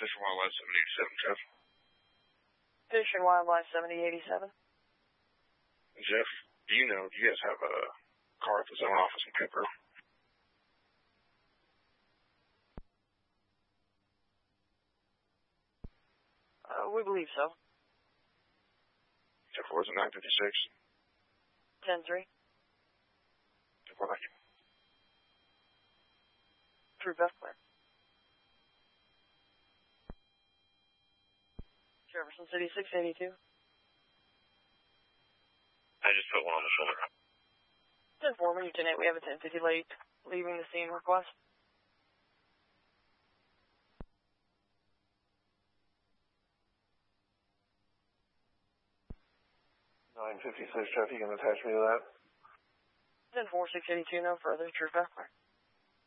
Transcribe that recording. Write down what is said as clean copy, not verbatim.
Fish and Wildlife 7087, Jeff. Fish and Wildlife 7087. Jeff, do you guys have a car at the zone office in Pepper? We believe so. Jeff, what is it, 956? 10-3. Jeff, what about you? True Bethlehem. Jefferson City 682. I just put one on the shoulder. 10-4, Lieutenant. We have a 1050 late leaving the scene request. $956, Jeff, you can attach me to that? 10-4, 682, no further. True Bethlehem.